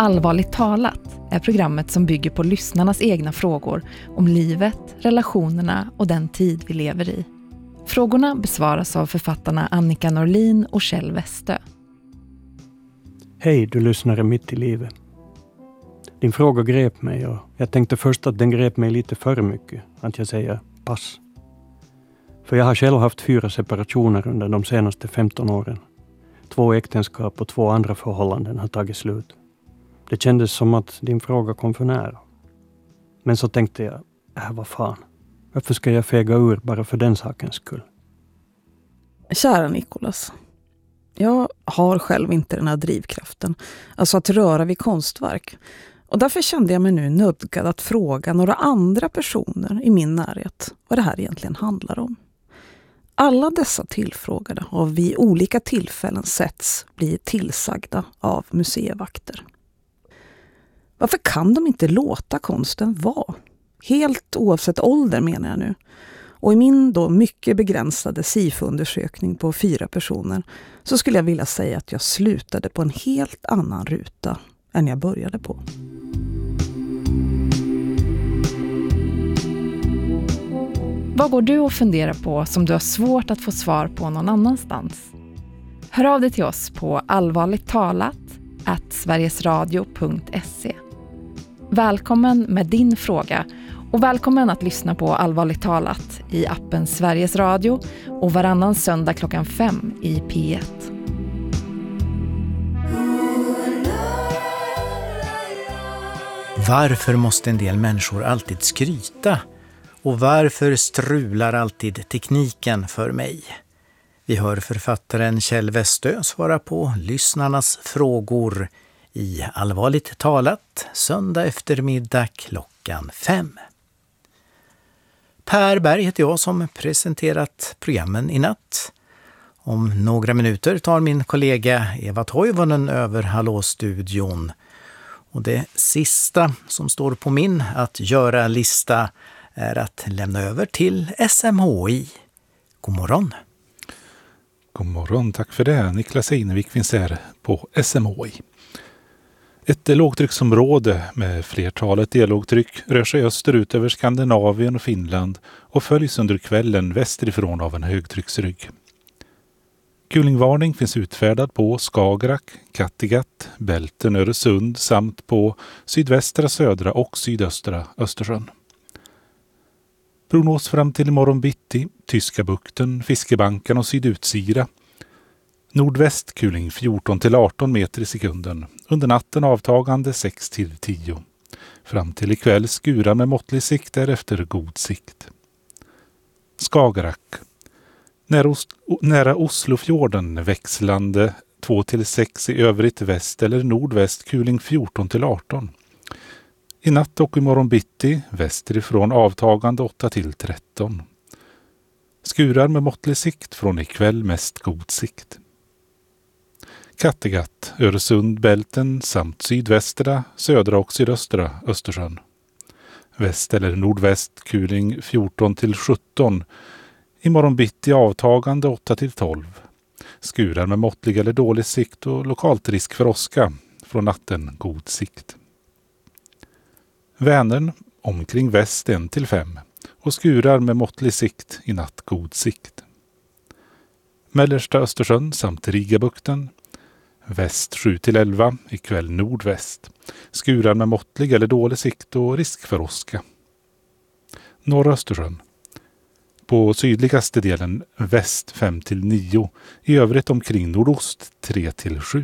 Allvarligt talat är programmet som bygger på lyssnarnas egna frågor om livet, relationerna och den tid vi lever i. Frågorna besvaras av författarna Annika Norlin och Kjell Westö. Hej, du lyssnare mitt i livet. Din fråga grep mig och jag tänkte först att den grep mig lite för mycket. Att jag säger pass. För jag har själv haft 4 separationer under de senaste 15 åren. 2 äktenskap och 2 andra förhållanden har tagit slut. Det kändes som att din fråga kom för nära. Men så tänkte jag, vad fan. Varför ska jag fega ur bara för den sakens skull? Kära Nicholas. Jag har själv inte den här drivkraften. Alltså att röra vid konstverk. Och därför kände jag mig nu nödgad att fråga några andra personer i min närhet vad det här egentligen handlar om. Alla dessa tillfrågade har vid olika tillfällen setts bli tillsagda av museivakter. Varför kan de inte låta konsten vara? Helt oavsett ålder menar jag nu. Och i min då mycket begränsade SIFO-undersökning på 4 personer så skulle jag vilja säga att jag slutade på en helt annan ruta än jag började på. Vad går du och funderar på som du har svårt att få svar på någon annanstans? Hör av dig till oss på allvarligttalat@sverigesradio.se. Välkommen med din fråga och välkommen att lyssna på Allvarligt talat i appen Sveriges Radio och varannan söndag klockan 5 i P1. Varför måste en del människor alltid skryta? Och varför strular alltid tekniken för mig? Vi hör författaren Kjell Westö svara på lyssnarnas frågor i Allvarligt talat söndag eftermiddag klockan 5. Per Berg heter jag som presenterat programmen i natt. Om några minuter tar min kollega Eva Toivonen över Hallå-studion. Och det sista som står på min att göra-lista är att lämna över till SMHI. God morgon. God morgon, tack för det. Niklas Einevik finns här på SMHI. Ett lågtrycksområde med flertalet delågtryck rör sig österut över Skandinavien och Finland och följs under kvällen västerifrån av en högtrycksrygg. Kulingvarning finns utfärdad på Skagerrak, Kattegatt, Bälten, Öresund samt på sydvästra, södra och sydöstra Östersjön. Prognos fram till imorgon bitti, Tyska bukten, Fiskebanken och Sydutsira. Nordväst kuling 14-18 meter i sekunden. Under natten avtagande 6-10. Fram till ikväll skurar med måttlig sikt därefter god sikt. Skagerrak. Nära Oslofjorden växlande 2-6 i övrigt väst eller nordväst kuling 14-18. I natt och imorgon bitti västerifrån avtagande 8-13. Skurar med måttlig sikt från ikväll mest god sikt. Kattegatt, Öresund, Bälten samt sydvästra, södra och sydöstra Östersjön. Väst eller nordväst kuling 14-17. Imorgon bitti avtagande 8-12. Skurar med måttlig eller dålig sikt och lokalt risk för åska. Från natten god sikt. Vänern omkring väst 1-5 och skurar med måttlig sikt i natt god sikt. Mellersta Östersjön samt Rigabukten. Väst 7-11, ikväll nordväst. Skurar med måttlig eller dålig sikt och risk för åska. Norra Östersjön. På sydligaste delen väst 5-9, i övrigt omkring nordost 3-7.